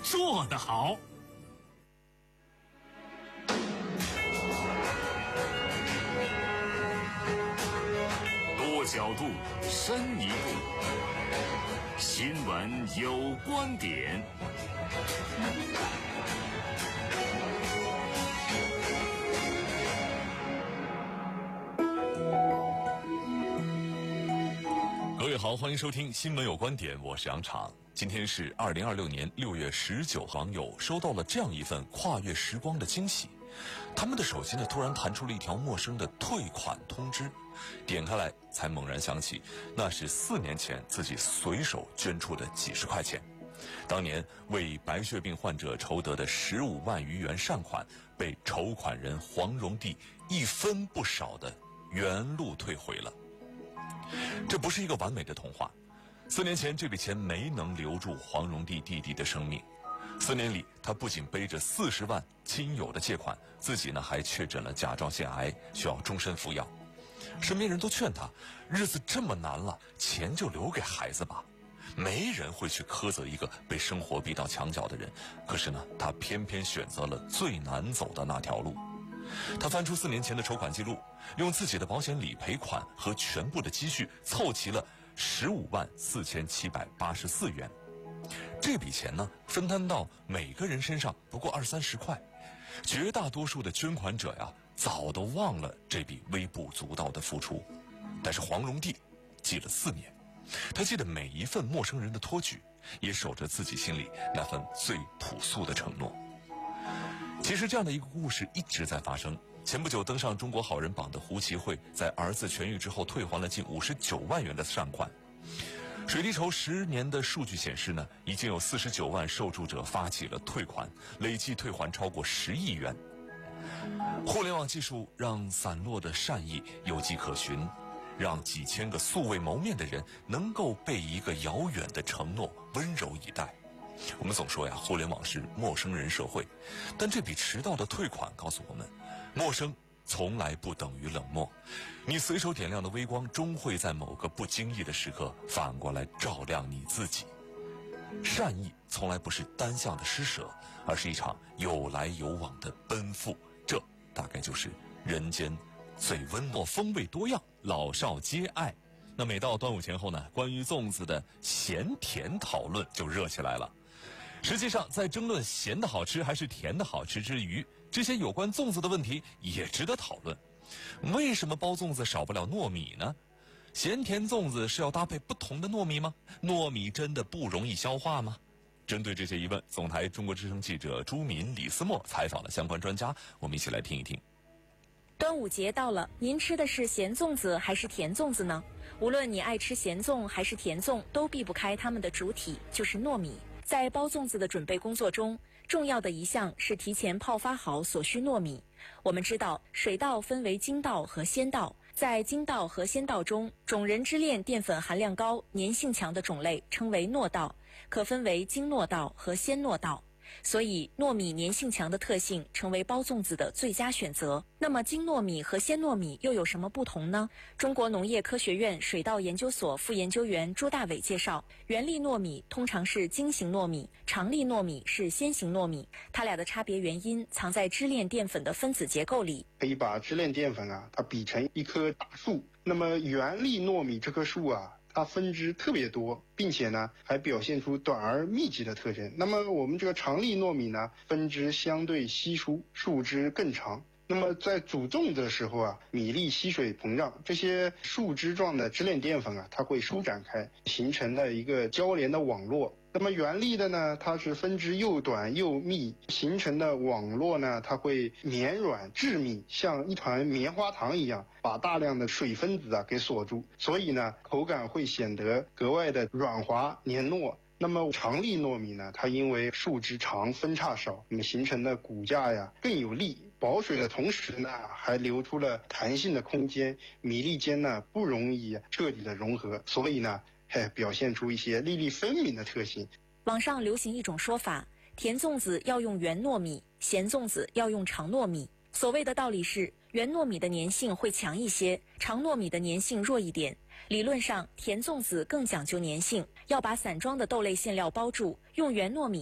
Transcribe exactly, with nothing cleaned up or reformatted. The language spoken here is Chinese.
做得好。多角度，深一步，新闻有观点。各位好，欢迎收听新闻有观点，我是杨昶。今天是二零二六年六月十九号，网友收到了这样一份跨越时光的惊喜，他们的手机呢突然弹出了一条陌生的退款通知，点开来才猛然想起，那是四年前自己随手捐出的几十块钱。当年为白血病患者筹得的十五万余元善款，被筹款人黄荣娣一分不少的原路退回了。这不是一个完美的童话，四年前这笔钱没能留住黄荣娣弟弟的生命。四年里，他不仅背着四十万亲友的借款，自己呢还确诊了甲状腺癌，需要终身服药。身边人都劝他，日子这么难了，钱就留给孩子吧。没人会去苛责一个被生活逼到墙角的人，可是呢，他偏偏选择了最难走的那条路。他翻出四年前的筹款记录，用自己的保险理赔款和全部的积蓄凑齐了十五万四千七百八十四元。这笔钱呢，分摊到每个人身上不过二三十块，绝大多数的捐款者呀，早都忘了这笔微不足道的付出。但是黄荣娣记了四年，他记得每一份陌生人的托举，也守着自己心里那份最朴素的承诺。其实这样的一个故事一直在发生。前不久登上中国好人榜的胡奇慧，在儿子痊愈之后退还了近五十九万元的善款。水滴筹十年的数据显示呢，已经有四十九万受助者发起了退款，累计退还超过十亿元。互联网技术让散落的善意有迹可循，让几千个素未谋面的人能够被一个遥远的承诺温柔以待。我们总说呀，互联网是陌生人社会，但这笔迟到的退款告诉我们，陌生从来不等于冷漠。你随手点亮的微光，终会在某个不经意的时刻反过来照亮你自己。善意从来不是单向的施舍，而是一场有来有往的奔赴，这大概就是人间最温暖。风味多样，老少皆爱。那每到端午前后呢，关于粽子的咸甜讨论就热起来了。实际上，在争论咸的好吃还是甜的好吃之余，这些有关粽子的问题也值得讨论。为什么包粽子少不了糯米呢？咸甜粽子是要搭配不同的糯米吗？糯米真的不容易消化吗？针对这些疑问，总台中国之声记者朱敏、李思墨采访了相关专家，我们一起来听一听。 端午节到了，您吃的是咸粽子还是甜粽子呢？无论你爱吃咸粽还是甜粽，都避不开它们的主体，就是糯米。在包粽子的准备工作中，重要的一项是提前泡发好所需糯米。我们知道，水稻分为精稻和鲜稻，在精稻和鲜稻中，种仁支链淀粉含量高、粘性强的种类称为糯稻，可分为精糯稻和鲜糯稻。所以糯米粘性强的特性成为包粽子的最佳选择。那么精糯米和鲜糯米又有什么不同呢？中国农业科学院水稻研究所副研究员朱大伟介绍，原粒糯米通常是精型糯米，长粒糯米是鲜型糯米，它俩的差别原因藏在支链淀粉的分子结构里。 可以把支链淀粉啊，它比成一棵大树。那么原粒糯米这棵树啊，它分支特别多，并且呢还表现出短而密集的特征。那么我们这个长粒糯米呢，分支相对稀疏，树枝更长。那么在煮粽子的时候啊，米粒吸水膨胀，这些树枝状的支链淀粉啊，它会舒展开，形成了一个交连的网络。那么原粒的呢，它是分支又短又密，形成的网络呢，它会绵软致密，像一团棉花糖一样，把大量的水分子啊给锁住，所以呢，口感会显得格外的软滑黏糯。那么长粒糯米呢，它因为树枝长分叉少，那么形成的骨架呀更有力，保水的同时呢，还留出了弹性的空间，米粒间呢不容易彻底的融合，所以呢还表现出一些粒粒分明的特性。 网上流行一种说法，甜粽子要用圆糯米，咸粽子要用长糯米。所谓的道理是，圆糯米的粘性会强一些，长糯米的粘性弱一点。理论上，甜粽子更讲究粘性，要把散装的豆类馅料包住，用圆糯米